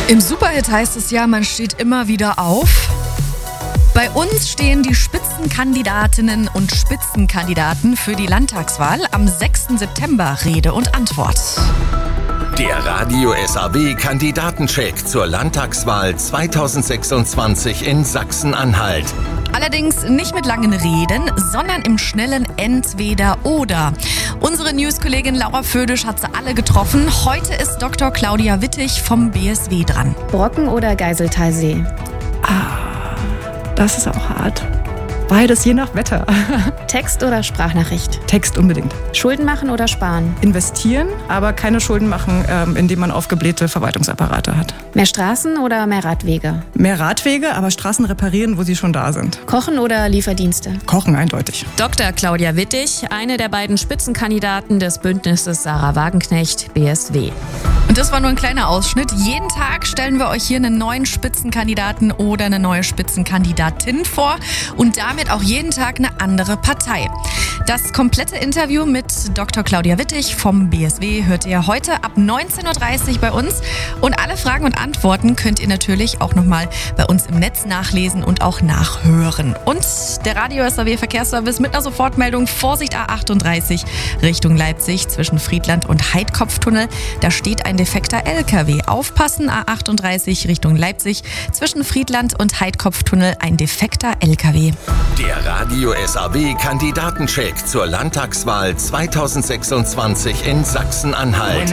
Im Superhit heißt es ja, man steht immer wieder auf. Bei uns stehen die Spitzenkandidatinnen und Spitzenkandidaten für die Landtagswahl am 6. September Rede und Antwort. Der Radio SAW Kandidatencheck zur Landtagswahl 2026 in Sachsen-Anhalt. Allerdings nicht mit langen Reden, sondern im schnellen Entweder-Oder. Unsere Newskollegin Laura Födisch hat sie alle getroffen. Heute ist Dr. Claudia Wittig vom BSW dran. Brocken oder Geiseltalsee? Das ist auch hart. Beides je nach Wetter. Text oder Sprachnachricht? Text unbedingt. Schulden machen oder sparen? Investieren, aber keine Schulden machen, indem man aufgeblähte Verwaltungsapparate hat. Mehr Straßen oder mehr Radwege? Mehr Radwege, aber Straßen reparieren, wo sie schon da sind. Kochen oder Lieferdienste? Kochen eindeutig. Dr. Claudia Wittig, eine der beiden Spitzenkandidaten des Bündnisses Sarah Wagenknecht, BSW. Und das war nur ein kleiner Ausschnitt. Jeden Tag stellen wir euch hier einen neuen Spitzenkandidaten oder eine neue Spitzenkandidatin vor und damit auch jeden Tag eine andere Partei. Das komplette Interview mit Dr. Claudia Wittig vom BSW hört ihr heute ab 19.30 Uhr bei uns. Und alle Fragen und Antworten könnt ihr natürlich auch nochmal bei uns im Netz nachlesen und auch nachhören. Und der Radio SAW Verkehrsservice mit einer Sofortmeldung: Vorsicht A38 Richtung Leipzig zwischen Friedland und Heidkopftunnel. Da steht ein defekter LKW. Aufpassen, A38 Richtung Leipzig zwischen Friedland und Heidkopftunnel ein defekter LKW. Der Radio SAW Kandidatencheck zur Landtagswahl 2026 in Sachsen-Anhalt.